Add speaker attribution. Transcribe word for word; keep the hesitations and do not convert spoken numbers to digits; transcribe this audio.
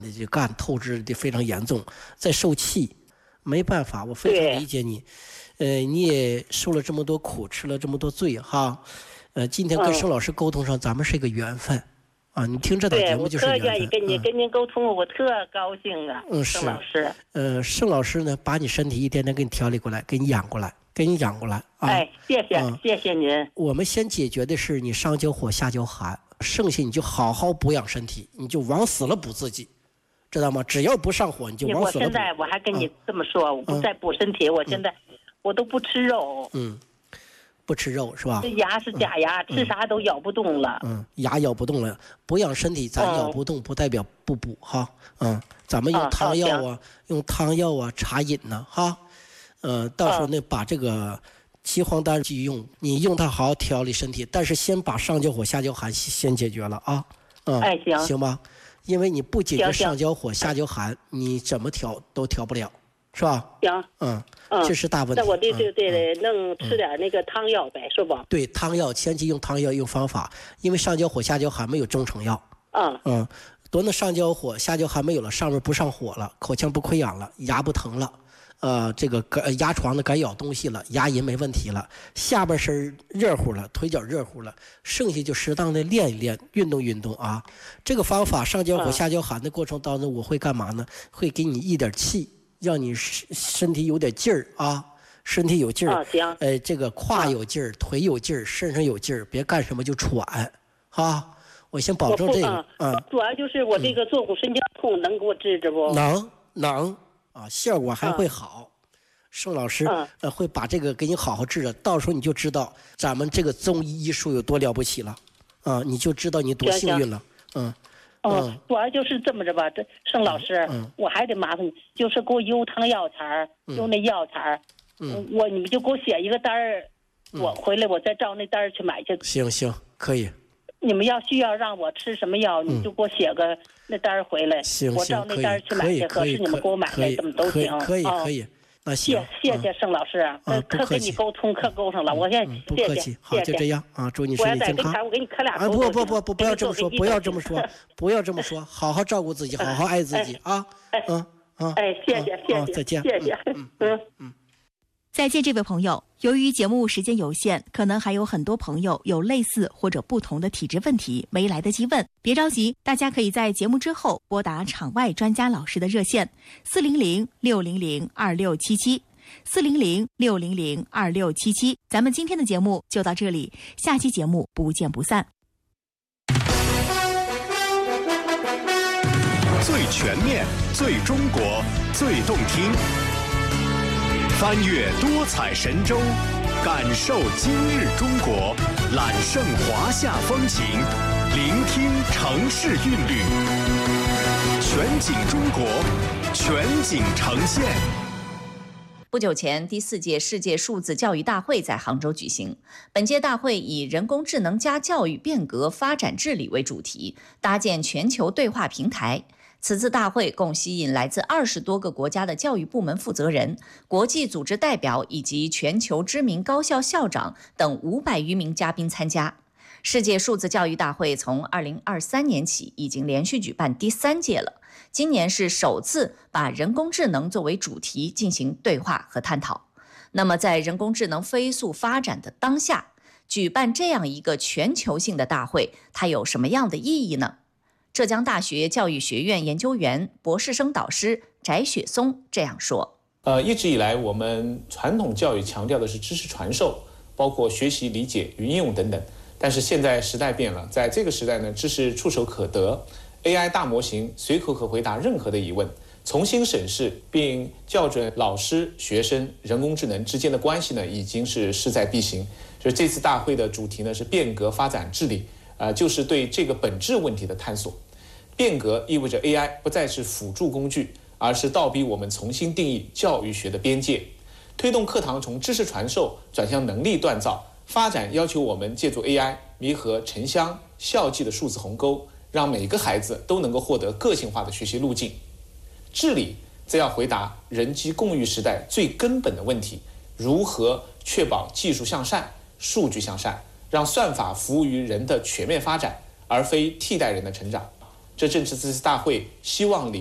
Speaker 1: 这肝透支的非常严重，在受气，没办法，我非常理解你。呃，你也受了这么多苦，吃了这么多罪哈。呃，今天跟盛老师沟通上，嗯、咱们是一个缘分。啊，你听这档节目就是缘分。
Speaker 2: 我特愿意跟你、嗯、跟您沟通，我特高兴啊。
Speaker 1: 嗯，是。
Speaker 2: 盛老师，
Speaker 1: 呃，盛老师呢，把你身体一点点给你调理过来，给你养过来，给你养过来啊。
Speaker 2: 哎，谢谢、嗯，谢谢您。
Speaker 1: 我们先解决的是你上焦火下焦寒，剩下你就好好补养身体，你就往死了补自己，知道吗？只要不上火，你就往死了补。
Speaker 2: 我现在我还跟你这么说，嗯、我不再补身体，嗯、我现在、嗯、我都不吃肉。
Speaker 1: 嗯。不吃肉是吧？
Speaker 2: 这牙是假牙，嗯、吃啥都咬不动了。
Speaker 1: 嗯，牙咬不动了，补养身体咱咬不动，嗯、不代表不补哈。嗯，咱们用汤药啊，哦、用汤药啊，茶饮呢哈。呃，到时候呢，哦、把这个岐黄丹继续用，你用它好好调理身体，但是先把上焦火、下焦寒先解决了啊。嗯，
Speaker 2: 哎行，
Speaker 1: 行吧，因为你不解决上焦火、下焦寒，你怎么调都调不了。是吧？
Speaker 2: 行，
Speaker 1: 嗯嗯，这是大问题。
Speaker 2: 那我这就得弄吃点那个汤药呗，是吧？
Speaker 1: 对，汤药前期用汤药用方法，因为上焦火下焦寒没有中成药。
Speaker 2: 嗯
Speaker 1: 嗯，多那上焦火下焦寒没有了，上面不上火了，口腔不溃疡了，牙不疼了，呃，这个敢牙床的敢咬东西了，牙龈没问题了，下半身热乎了，腿脚热乎了，剩下就适当的练一练，运动运动啊。这个方法上焦火下焦寒的过程当中，我会干嘛呢？会给你一点气。让你身体有点劲儿啊，身体有劲儿，
Speaker 2: 哦、行，
Speaker 1: 呃，这个胯有劲儿，腿有劲儿，身上有劲儿，别干什么就喘，哈。我先保证这个，
Speaker 2: 嗯，主要就是我这个坐骨神经痛，嗯、能给我治治不？
Speaker 1: 能能啊，效果还会好。嗯、盛老师、嗯、呃会把这个给你好好治了，到时候你就知道咱们这个中医医术有多了不起了，啊，你就知道你多幸运了，嗯。
Speaker 2: 嗯，主要就是这么着吧，这盛老师，嗯，我还得麻烦你，就是给我邮汤药材，邮那药材，嗯，我你们就给我写一个单儿，我回来我再照那单儿去买去。
Speaker 1: 行行，可以。
Speaker 2: 你们要需要让我吃什么药，你就给我写个那单儿回来，
Speaker 1: 行行，
Speaker 2: 我照那单儿去买去，合适你们给我买来，怎么都行。
Speaker 1: 可以可以。那
Speaker 2: 谢谢谢盛老师啊，可跟你沟通可沟上了，我现在
Speaker 1: 不客气，好，就这样啊，祝你身体健康。
Speaker 2: 我给你磕俩头。
Speaker 1: 啊不不不不，不要这么说，不要这么说，不要这么说，好好照顾自己，好好爱自己啊，嗯嗯，
Speaker 2: 哎，谢谢谢谢，
Speaker 1: 再见，
Speaker 2: 谢谢，
Speaker 1: 嗯嗯嗯。
Speaker 3: 再见，这位朋友。由于节目时间有限，可能还有很多朋友有类似或者不同的体质问题没来得及问，别着急，大家可以在节目之后拨打场外专家老师的热线四零零六零零二六七七四零零六零零二六七七。咱们今天的节目就到这里，下期节目不见不散。
Speaker 4: 最全面，最中国，最动听。翻越多彩神州，感受今日中国，揽胜华夏风情，聆听城市韵律，全景中国，全景呈现。
Speaker 5: 不久前，第四届世界数字教育大会在杭州举行。本届大会以人工智能加教育变革发展治理为主题，搭建全球对话平台。此次大会共吸引来自二十多个国家的教育部门负责人、国际组织代表以及全球知名高校校长等五百余名嘉宾参加。世界数字教育大会从二零二三年起已经连续举办第三届了，今年是首次把人工智能作为主题进行对话和探讨。那么在人工智能飞速发展的当下，举办这样一个全球性的大会，它有什么样的意义呢？浙江大学教育学院研究员、博士生导师翟雪松这样说：
Speaker 6: 呃，一直以来，我们传统教育强调的是知识传授，包括学习、理解与应用等等。但是现在时代变了，在这个时代呢，知识触手可得 ，A I 大模型随口可回答任何的疑问。重新审视并校准老师、学生、人工智能之间的关系呢，已经是势在必行。所以这次大会的主题呢是变革发展治理。呃，就是对这个本质问题的探索。变革意味着 A I 不再是辅助工具，而是倒逼我们重新定义教育学的边界，推动课堂从知识传授转向能力锻造。发展要求我们借助 A I 弥合城乡校际的数字鸿沟，让每个孩子都能够获得个性化的学习路径。治理则要回答人机共育时代最根本的问题：如何确保技术向善、数据向善，让算法服务于人的全面发展，而非替代人的成长。 这正是这次大会希望里